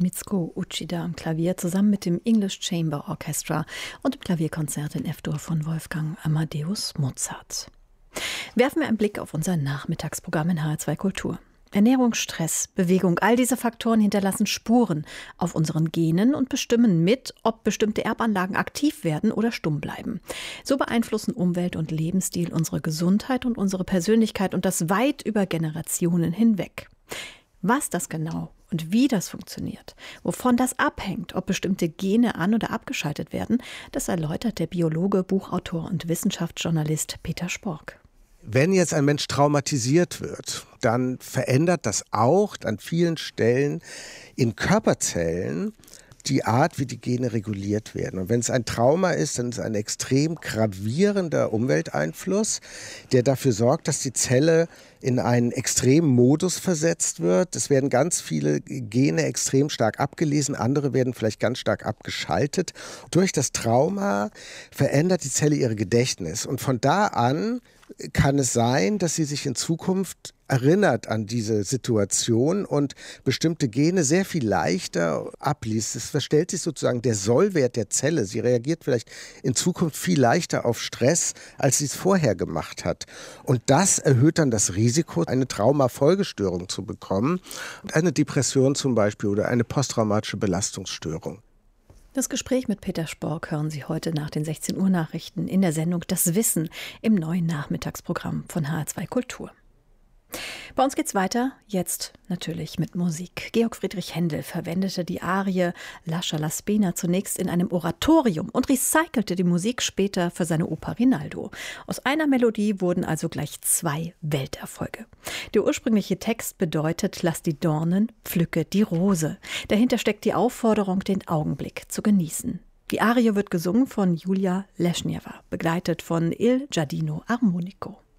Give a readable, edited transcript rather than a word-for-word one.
Mitsuko Uchida am Klavier zusammen mit dem English Chamber Orchestra und dem Klavierkonzert in F-Dur von Wolfgang Amadeus Mozart. Werfen wir einen Blick auf unser Nachmittagsprogramm in HR2 Kultur. Ernährung, Stress, Bewegung, all diese Faktoren hinterlassen Spuren auf unseren Genen und bestimmen mit, ob bestimmte Erbanlagen aktiv werden oder stumm bleiben. So beeinflussen Umwelt und Lebensstil unsere Gesundheit und unsere Persönlichkeit und das weit über Generationen hinweg. Was das genau und wie das funktioniert, wovon das abhängt, ob bestimmte Gene an- oder abgeschaltet werden, das erläutert der Biologe, Buchautor und Wissenschaftsjournalist Peter Spork. Wenn jetzt ein Mensch traumatisiert wird, dann verändert das auch an vielen Stellen in Körperzellen die Art, wie die Gene reguliert werden. Und wenn es ein Trauma ist, dann ist es ein extrem gravierender Umwelteinfluss, der dafür sorgt, dass die Zelle in einen extremen Modus versetzt wird. Es werden ganz viele Gene extrem stark abgelesen, andere werden vielleicht ganz stark abgeschaltet. Durch das Trauma verändert die Zelle ihr Gedächtnis. Und von da an kann es sein, dass sie sich in Zukunft erinnert an diese Situation und bestimmte Gene sehr viel leichter abliest. Es verstellt sich sozusagen der Sollwert der Zelle. Sie reagiert vielleicht in Zukunft viel leichter auf Stress, als sie es vorher gemacht hat. Und das erhöht dann das Risiko, eine Traumafolgestörung zu bekommen, eine Depression zum Beispiel oder eine posttraumatische Belastungsstörung. Das Gespräch mit Peter Spork hören Sie heute nach den 16 Uhr Nachrichten in der Sendung Das Wissen im neuen Nachmittagsprogramm von HR2 Kultur. Bei uns geht's weiter, jetzt natürlich mit Musik. Georg Friedrich Händel verwendete die Arie Lascia la spina zunächst in einem Oratorium und recycelte die Musik später für seine Oper Rinaldo. Aus einer Melodie wurden also gleich 2 Welterfolge. Der ursprüngliche Text bedeutet: Lass die Dornen, pflücke die Rose. Dahinter steckt die Aufforderung, den Augenblick zu genießen. Die Arie wird gesungen von Julia Leschniewa, begleitet von Il Giardino Armonico.